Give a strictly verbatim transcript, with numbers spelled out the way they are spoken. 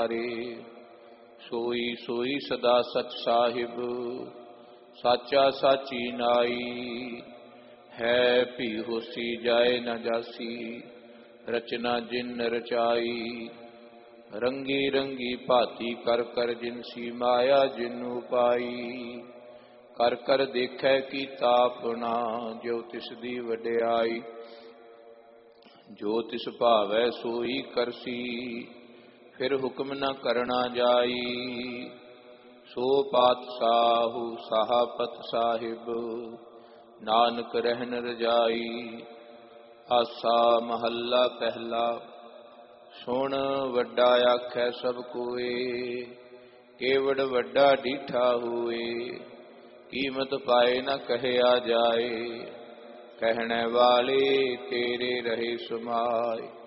सोई सोई सदा सच साहिब साचा साची नाई। है भी होसी जाए न जासी रचना जिन रचाई। रंगी रंगी भाती कर कर जिनसी माया जिनु पाई। कर कर देखै की तापना जो तिस दी वड्याई। जो तिस भावै सोई करसी फिर हुक्म न करना जाई। सो पातशाहु साहपत साहिब नानक रहन रजाई। आसा महला पहला सुन वड्डा आखै सब कोए। केवड़ वड्डा डीठा हुए कीमत पाए न कहया जाए। कहने वाले तेरे रहे समाए।